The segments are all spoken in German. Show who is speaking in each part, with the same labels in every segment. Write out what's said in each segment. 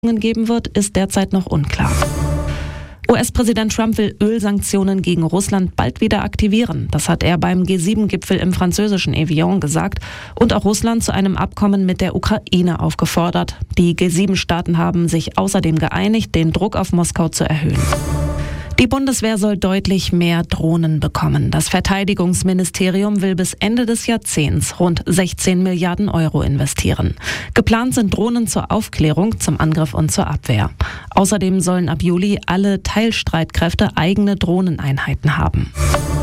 Speaker 1: geben wird, ist derzeit noch unklar. US-Präsident Trump will Ölsanktionen gegen Russland bald wieder aktivieren. Das hat er beim G7-Gipfel im französischen Evian gesagt und auch Russland zu einem Abkommen mit der Ukraine aufgefordert. Die G7-Staaten haben sich außerdem geeinigt, den Druck auf Moskau zu erhöhen. Die Bundeswehr soll deutlich mehr Drohnen bekommen. Das Verteidigungsministerium will bis Ende des Jahrzehnts rund 16 Milliarden Euro investieren. Geplant sind Drohnen zur Aufklärung, zum Angriff und zur Abwehr. Außerdem sollen ab Juli alle Teilstreitkräfte eigene Drohneneinheiten haben.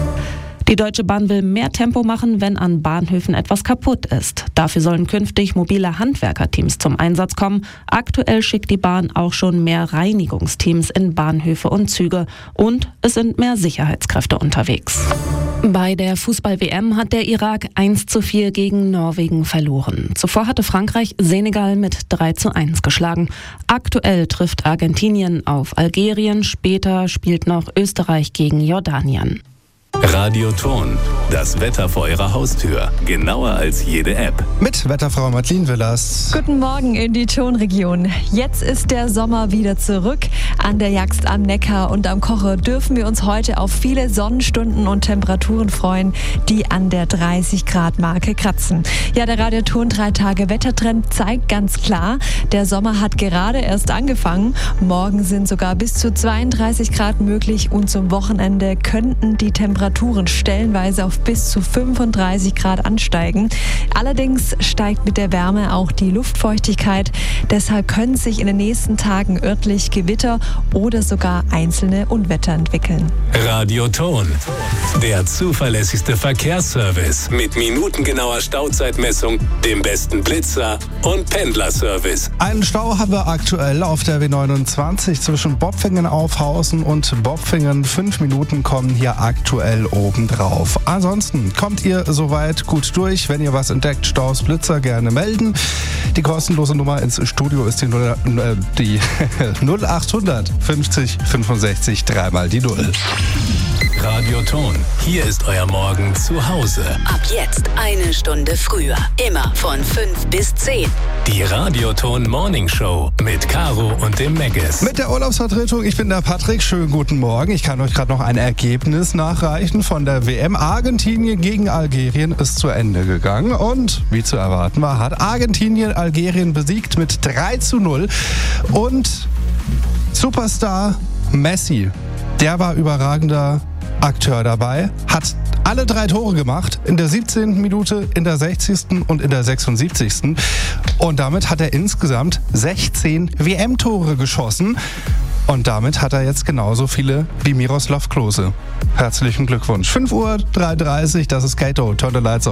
Speaker 1: Die Deutsche Bahn will mehr Tempo machen, wenn an Bahnhöfen etwas kaputt ist. Dafür sollen künftig mobile Handwerkerteams zum Einsatz kommen. Aktuell schickt die Bahn auch schon mehr Reinigungsteams in Bahnhöfe und Züge. Und es sind mehr Sicherheitskräfte unterwegs. Bei der Fußball-WM hat der Irak 1:4 gegen Norwegen verloren. Zuvor hatte Frankreich Senegal mit 3:1 geschlagen. Aktuell trifft Argentinien auf Algerien. Später spielt noch Österreich gegen Jordanien.
Speaker 2: Radioton, das Wetter vor Ihrer Haustür. Genauer als jede App.
Speaker 3: Mit Wetterfrau Madeleine Willers.
Speaker 4: Guten Morgen in die Tonregion. Jetzt ist der Sommer wieder zurück. An der Jagst am Neckar und am Kocher dürfen wir uns heute auf viele Sonnenstunden und Temperaturen freuen, die an der 30-Grad-Marke kratzen. Ja, der Radioton 3-Tage-Wettertrend zeigt ganz klar, der Sommer hat gerade erst angefangen. Morgen sind sogar bis zu 32 Grad möglich und zum Wochenende könnten die Temperaturen stellenweise auf bis zu 35 Grad ansteigen. Allerdings steigt mit der Wärme auch die Luftfeuchtigkeit. Deshalb können sich in den nächsten Tagen örtlich Gewitter oder sogar einzelne Unwetter entwickeln.
Speaker 2: Radioton, der zuverlässigste Verkehrsservice mit minutengenauer Stauzeitmessung, dem besten Blitzer und Pendlerservice.
Speaker 3: Einen Stau haben wir aktuell auf der W29 zwischen Bopfingen-Aufhausen und Bopfingen. 5 Minuten kommen hier aktuell obendrauf. Ansonsten kommt ihr soweit gut durch. Wenn ihr was entdeckt, Staus, Blitzer, gerne melden. Die kostenlose Nummer ins Studio ist die 0800 50 65 3 die 0.
Speaker 2: Radioton, hier ist euer Morgen zu Hause.
Speaker 5: Ab jetzt 1 Stunde früher. Immer von 5 bis 10.
Speaker 2: Die Radioton Morning Show mit Caro und dem Meggis.
Speaker 3: Mit der Urlaubsvertretung, ich bin der Patrick. Schönen guten Morgen. Ich kann euch gerade noch ein Ergebnis nachreichen von der WM. Argentinien gegen Algerien ist zu Ende gegangen. Und wie zu erwarten war, hat Argentinien Algerien besiegt mit 3:0. Und Superstar Messi, der war überragender Akteur dabei, hat alle 3 Tore gemacht, in der 17. Minute, in der 60. und in der 76. Und damit hat er insgesamt 16 WM-Tore geschossen. Und damit hat er jetzt genauso viele wie Miroslav Klose. Herzlichen Glückwunsch. 5:33 Uhr, das ist Kato. Turn the lights off.